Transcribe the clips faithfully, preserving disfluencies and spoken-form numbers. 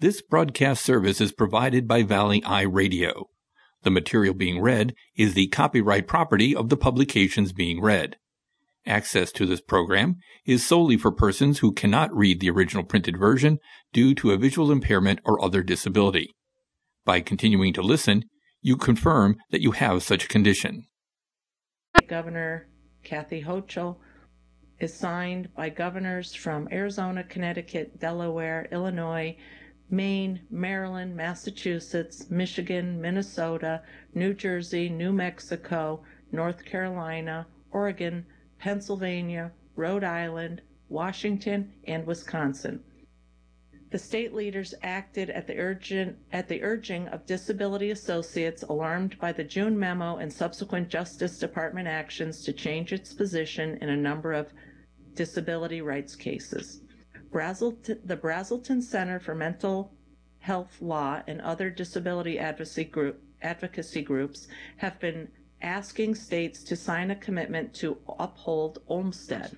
This broadcast service is provided by Valley Eye Radio. The material being read is the copyright property of the publications being read. Access to this program is solely for persons who cannot read the original printed version due to a visual impairment or other disability. By continuing to listen, you confirm that you have such a condition. Governor Kathy Hochul is signed by governors from Arizona, Connecticut, Delaware, Illinois, Maine, Maryland, Massachusetts, Michigan, Minnesota, New Jersey, New Mexico, North Carolina, Oregon, Pennsylvania, Rhode Island, Washington, and Wisconsin. The state leaders acted at the, urgent, at the urging of disability associates alarmed by the June memo and subsequent Justice Department actions to change its position in a number of disability rights cases. Brazelton, the Brazelton Center for Mental Health Law and other disability advocacy, group, advocacy groups have been asking states to sign a commitment to uphold Olmstead.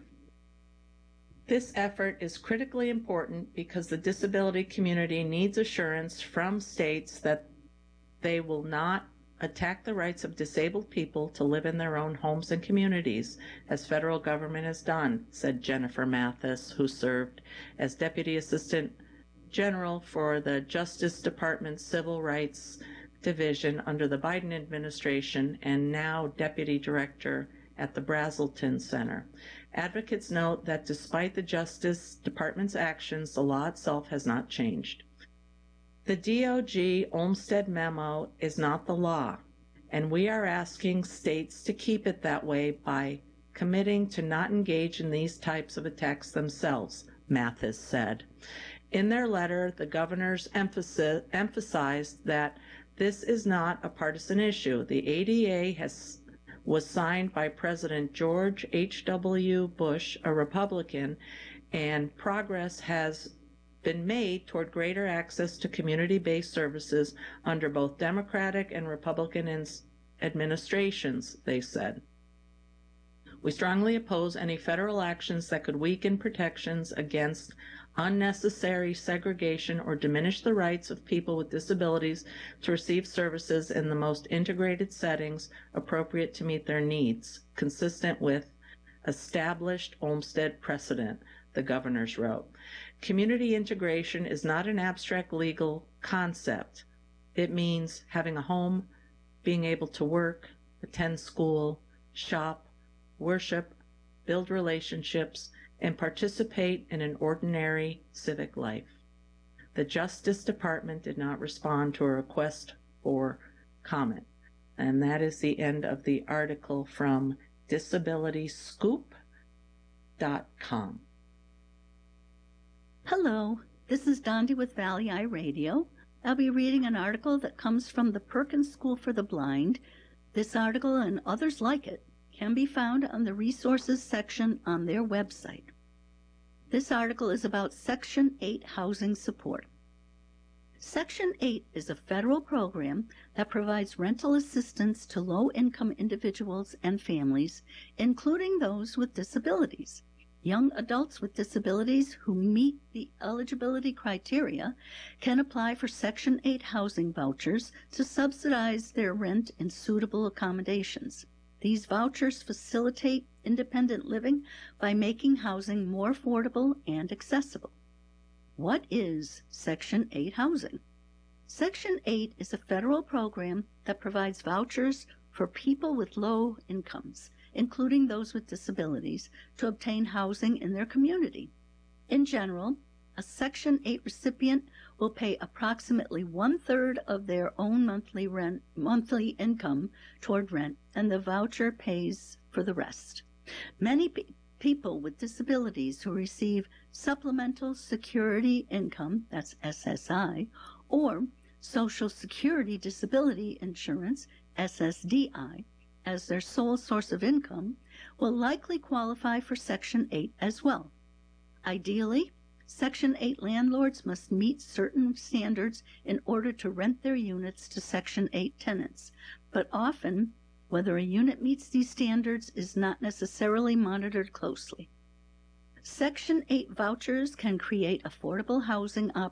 This effort is critically important because the disability community needs assurance from states that they will not attack the rights of disabled people to live in their own homes and communities, as federal government has done, said Jennifer Mathis, who served as Deputy Assistant General for the Justice Department's Civil Rights Division under the Biden administration and now Deputy Director at the Brazelton Center. Advocates note that despite the Justice Department's actions, the law itself has not changed. The D O G Olmstead memo is not the law, and we are asking states to keep it that way by committing to not engage in these types of attacks themselves, Mathis said. In their letter, the governors emphasis, emphasized that this is not a partisan issue. The A D A has was signed by President George H W Bush, a Republican, and progress has been made toward greater access to community-based services under both Democratic and Republican administrations, they said. We strongly oppose any federal actions that could weaken protections against unnecessary segregation or diminish the rights of people with disabilities to receive services in the most integrated settings appropriate to meet their needs, consistent with established Olmstead precedent, the governors wrote. Community integration is not an abstract legal concept. It means having a home, being able to work, attend school, shop, worship, build relationships, and participate in an ordinary civic life. The Justice Department did not respond to a request for comment. And that is the end of the article from disability scoop dot com. Hello, this is Dondi with Valley Eye Radio. I'll be reading an article that comes from the Perkins School for the Blind. This article and others like it can be found on the resources section on their website. This article is about Section eight housing support. Section eight is a federal program that provides rental assistance to low-income individuals and families, including those with disabilities. Young adults with disabilities who meet the eligibility criteria can apply for Section eight housing vouchers to subsidize their rent in suitable accommodations. These vouchers facilitate independent living by making housing more affordable and accessible. What is Section eight housing? Section eight is a federal program that provides vouchers for people with low incomes, including those with disabilities, to obtain housing in their community. In general, a Section eight recipient will pay approximately one-third of their own monthly rent, monthly income toward rent, and the voucher pays for the rest. Many pe- people with disabilities who receive Supplemental Security Income, that's S S I, or Social Security Disability Insurance, S S D I, as their sole source of income, will likely qualify for Section eight as well. Ideally, Section eight landlords must meet certain standards in order to rent their units to Section eight tenants, but often, whether a unit meets these standards is not necessarily monitored closely. Section eight vouchers can create affordable housing opportunities